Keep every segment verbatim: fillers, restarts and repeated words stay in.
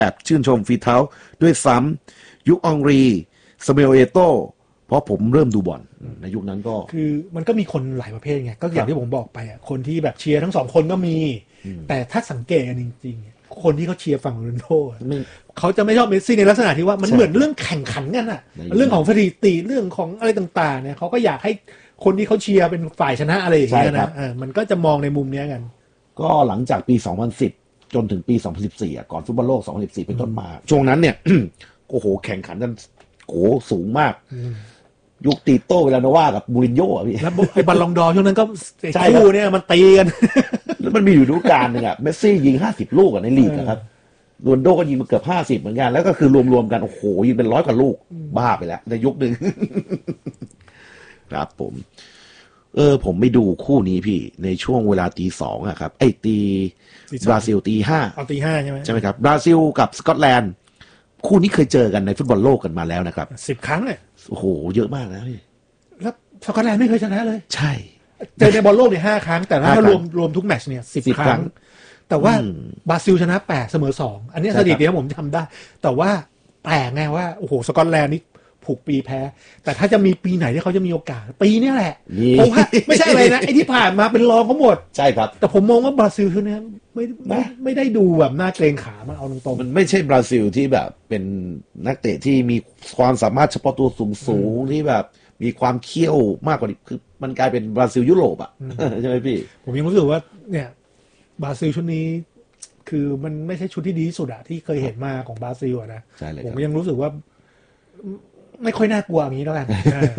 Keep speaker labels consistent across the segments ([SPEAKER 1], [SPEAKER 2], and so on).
[SPEAKER 1] แอบชื่นชมฝีเท้าด้วยซ้ำยุคองรีสเมลเอโตเพราะผมเริ่มดูบอลในยุคนั้นก็
[SPEAKER 2] คือมันก็มีคนหลายประเภทไงก็อย่างที่ผมบอกไปอ่ะคนที่แบบเชียร์ทั้งสองคนก็มีแต่ถ้าสังเกตกันจริงๆคนที่เขาเชียร์ฝั่งโรนัลโดเขาจะไม่ชอบเมสซี่ในลักษณะที่ว่ามันเหมือนเรื่องแข่งขันกันอ่ะเรื่องของสถิติเรื่องของอะไรต่างๆเนี่ยเขาก็อยากให้คนที่เขาเชียร์เป็นฝ่ายชนะอะไรอย่างเงี้ยนะมันก็จะมองในมุมนี้กัน
[SPEAKER 1] ก็หลังจากปีสองพันสิบจนถึงปีสองพันสิบสี่อ่ะก่อนฟุตบอลโลกสองพันสิบสี่เป็นต้นมาช่วงนั้นเนี่ยโอ้โหแข่งขันกันโหสูงมากยุคตีโต้เวลาโนวากับมูรินโญ่อะพี่
[SPEAKER 2] แล้วไอ้บอลลองดอร์ช่วงนั้นก็ใช่คู่เนี่ยมันตีกัน
[SPEAKER 1] แล้วมันมีอยู่ฤดูกาลนึงอ่ะเมสซี่ยิงห้าสิบลูกอ่ะในลีกนะครับโรนัลโดก็ยิงมาเกือบห้าสิบเหมือนกันแล้วก็คือรวมๆกันโอ้โหยิงเป็นร้อยกว่าลูกบ้าไปแล้วในยุคนึงครับผมเออผมไม่ดูคู่นี้พี่ในช่วงเวลาตีสองอะครับไอ้ตีบราซิลตีห้า
[SPEAKER 2] เอาตีห้าใช่ไหม
[SPEAKER 1] ใช่ไหมครับบราซิลกับสกอตแลนด์คู่นี้เคยเจอกันในฟุตบอลโลกกันมาแล้วนะครับ
[SPEAKER 2] สิบครั้งเลย
[SPEAKER 1] โอ้โหเยอะมากนะพี่
[SPEAKER 2] แล้วสกอตแลนด์ไม่เคยชนะเลย
[SPEAKER 1] ใช่
[SPEAKER 2] เจอในบอลโลกเนี่ยห้าครั้งแต่ถ้ารวมรวมทุกแมตช์เนี่ยสิบครั้งแต่ว่าบราซิลชนะแปดเสมอสองอันนี้สถิติที่ผมจำได้แต่ว่าแปลกไงว่าโอ้โหสกอตแลนด์นี่ผูกปีแพ้แต่ถ้าจะมีปีไหนที่เขาจะมีโอกาสปีนี้แหละเพราะว่าไม่ใช่อะไรนะไอ้ที่ผ่านมาเป็นรองเขาหมด
[SPEAKER 1] ใช่ครับ
[SPEAKER 2] แต่ผมมองว่าบราซิลชุดนี้ไม่ไม่ไม่ได้ดูแบบน่าเกรงขามันเอาตรง
[SPEAKER 1] ๆมันไม่ใช่บราซิลที่แบบเป็นนักเตะที่มีความสามารถเฉพาะตัวสูงๆที่แบบมีความเขี้ยวมากกว่านี้คือมันกลายเป็นบราซิลยุโรปอ่ะใช่ไหมพี่
[SPEAKER 2] ผมยังรู้สึกว่าเนี่ยบราซิลชุดนี้คือมันไม่ใช่ชุดที่ดีที่สุดอะที่เคยเห็นมาของบราซิลอะนะผมยังรู้สึกว่าไม่ค่อยน่ากลัวอย่างนี้แล้วกัน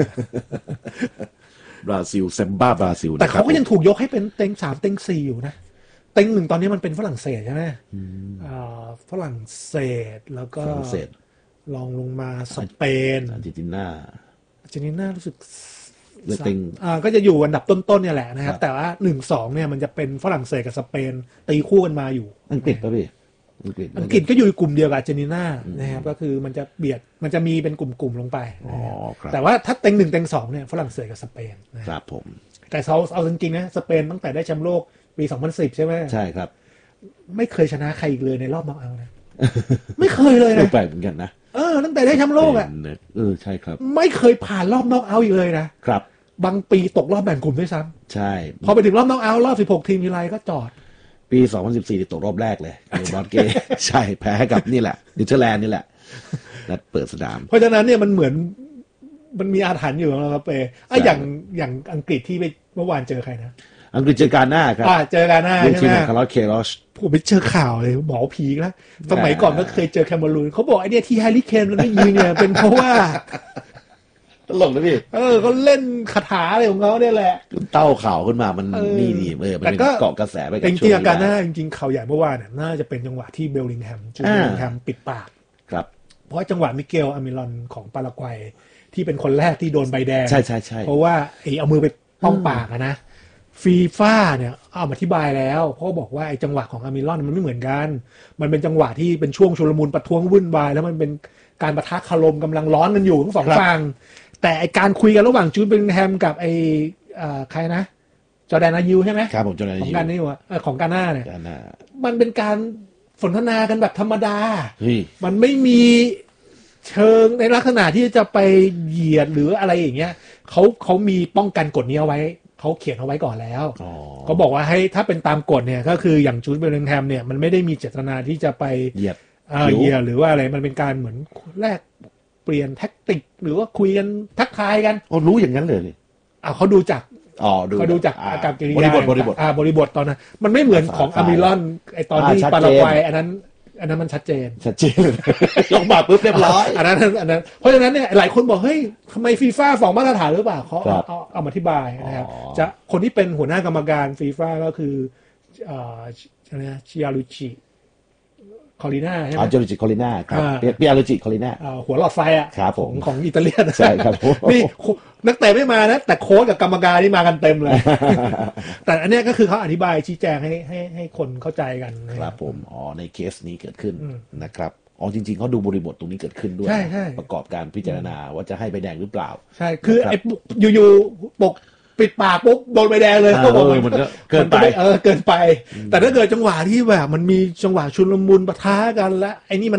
[SPEAKER 1] บราซิลเซมบ้าบราซิล
[SPEAKER 2] แต่เขาก็ยังถูกยกให้เป็นเต็งสามเต็งสี่อยู่นะเต็งหนึ่งตอนนี้มันเป็นฝรั่งเศสใช่ไหมฝรั่งเศสแล้วก็ลองลงมาสเปน
[SPEAKER 1] อาร์เจนตินา
[SPEAKER 2] อาร์เจนตินารู้สึกก็จะอยู่อันดับต้นๆเนี่ยแหละนะครับแต่ว่าหนึ่งสองเนี่ยมันจะเป็นฝรั่งเศสกับสเปนตีคู่กันมาอยู่
[SPEAKER 1] อังกฤษป่ะพี่
[SPEAKER 2] อังกฤษก็อยู่กลุ่มเดียวกับอาร์เจนตินานะครับก็คือมันจะเบียดมันจะมีเป็นกลุ่มๆลงไปแต่ว่าถ้าเต็งหนึ่งเต็งสองเนี่ยฝรั่งเศสกับสเปน
[SPEAKER 1] ครับผม
[SPEAKER 2] แต่เขาเอาจริงๆนะสเปนตั้งแต่ได้แชมป์โลกปีสองพันสิบใช่ไหม
[SPEAKER 1] ใช่ครับ
[SPEAKER 2] ไม่เคยชนะใครอีกเลยในรอบน็อกเอาท์นะไม่เคยเลยนะ
[SPEAKER 1] แปลกเหมือนกันนะ
[SPEAKER 2] เออตั้งแต่ได้แชมป์โลกอ่ะ
[SPEAKER 1] เออใช่ครับ
[SPEAKER 2] ไม่เคยผ่านรอบน็อกเอาท์อีกเลยนะครับบางปีตกรอบแบ่งกลุ่มด้วยซ้
[SPEAKER 1] ำใช่
[SPEAKER 2] พอไปถึงรอบน็อกเอาท์รอบสิบหกทีมทีไรก็จอด
[SPEAKER 1] ปีสองพันสิบสี่ตกรอบแรกเลยในบอลเกย์ใช่แพ้กับนี่แหละเนเธอร์แลนด์นี่แหละนัดเปิดสนาม
[SPEAKER 2] เพราะฉะนั้นเนี่ยมันเหมือนมันมีอาถรรพ์อยู่นะครับเป้อ่ะอย่างอย่างอังกฤษที่ไปเมื่อวานเจอใครนะ
[SPEAKER 1] อังกฤษเจอกาน่าครับ
[SPEAKER 2] อ่าเจอกาน่าใช่ไหม
[SPEAKER 1] คาร์ลอสเคโรช
[SPEAKER 2] ผมไปเจอข่าวเลยหมอผีแล้วสมัยก่อนก็เคยเจอแคมเมรูนเขาบอกไอ้เนี่ยที่แฮร์รี่เคนมันไม่ยืนเนี่ยเป็นเพราะว่า
[SPEAKER 1] ตลกนะพี่
[SPEAKER 2] เออเขาเล่นคาถาอะไรของเขาเนี่ยแหละ
[SPEAKER 1] เต้าข่าวขึ้นมามันนี่ดีเออมันเป็นเกาะกระแสไปกับช่วงนี้
[SPEAKER 2] จริงๆการน่าจริงๆข่าวใหญ่เมื่อวานเนี่ยน่าจะเป็นจังหวะที่เบลลิงแฮมจูดเบลลิงแฮมปิดปาก
[SPEAKER 1] ครับ
[SPEAKER 2] เพราะจังหวะมิเกลอามิลอนของปารากวัยที่เป็นคนแรกที่โดนใบแดง
[SPEAKER 1] ใช่ใช่ใช่
[SPEAKER 2] เพราะว่าไอ้เอามือไปป้องปากนะฟีฟ่าเนี่ยเอาอธิบายแล้วเพราะบอกว่าไอ้จังหวะของอามิลอนมันไม่เหมือนกันมันเป็นจังหวะที่เป็นช่วงชุลมุนประท้วงวุ่นวายแล้วมันเป็นการปะทะคารมกำลังร้อนกันอยู่ทั้งสองฝั่งแต่ไอการคุยกันระหว่างจูดเบลลิงแฮมกับไอใครนะจอร์แดนอายิวใช่ไหม
[SPEAKER 1] ครับผมจอร์แดนอายิว
[SPEAKER 2] ของการนี่วะของกาน่าเนี่ยมันเป็นการสนทนากันแบบธรรมดามันไม่มีเชิงในลักษณะที่จะไปเหยียดหรืออะไรอย่างเงี้ยเขาเขามีป้องกันกฎนี้เอาไว้เขาเขียนเอาไว้ก่อนแล้วเขาบอกว่าให้ถ้าเป็นตามกฎเนี่ยก็คืออย่างจูดเบลลิงแฮมเนี่ยมันไม่ได้มีเจตนาที่จะไป
[SPEAKER 1] เหยียด
[SPEAKER 2] เหยียดหรือว่าอะไรมันเป็นการเหมือนแลกเปลี่ยนแท็กติกหรือว่าคุยกันทักทายกัน
[SPEAKER 1] อ๋อรู้อย่างนั้นเลย
[SPEAKER 2] อ่าเขาดูจาก
[SPEAKER 1] อ๋อ
[SPEAKER 2] เขาดูจากอากับกิริยา
[SPEAKER 1] บริบทบริบท
[SPEAKER 2] อ่าบริบทตอนนั้นมันไม่เหมือนของอามิลอนไอตอนที่ปารากวัยอันนั้นอันนั้นมันชัดเจน
[SPEAKER 1] ชัดเจนยกมาปุ๊บเรียบร้อย
[SPEAKER 2] อันนั้นอันนั้นเพราะฉะนั้นเนี่ยหลายคนบอกเฮ้ยทำไมฟีฟ่าสองมาตรฐานหรือเปล่าเขาเอาเอามาอธิบายนะครับจะคนที่เป็นหัวหน้ากรรมการฟีฟ่าก็คืออ่าอะไรนะชิอารุจิคอลิน่าใช่ไหม
[SPEAKER 1] อ๋อเจอริจิคอลิน่าครับเปียโรจิคอลิน่า
[SPEAKER 2] หัวหลอดไฟอ่ะ
[SPEAKER 1] ของ
[SPEAKER 2] ของอิตาเลียน
[SPEAKER 1] ใช่ครับ
[SPEAKER 2] นี่นักเตะไม่มานะแต่โค้ชกับกรรมการนี่มากันเต็มเลยแต่อันนี้ก็คือเขาอธิบายชี้แจงให้ให้ให้คนเข้าใจกัน
[SPEAKER 1] ครับผมอ๋อในเคสนี้เกิดขึ้นนะครับอ๋อจริงๆเขาดูบริบทตรงนี้เกิดขึ้นด้วยประกอบการพิจารณาว่าจะให้ใบแดงหรือเปล่า
[SPEAKER 2] ใช่คือไอ้อยู่ๆปกปิดปากปุ๊บโดนใบแดงเลย
[SPEAKER 1] ก็บอกมันก็เกินไป
[SPEAKER 2] เออเกินไปแต่ถ้าเกิดจังหวะที่แบบมันมีจังหวะชุลมุนปะทะกันและไอ้นี่มัน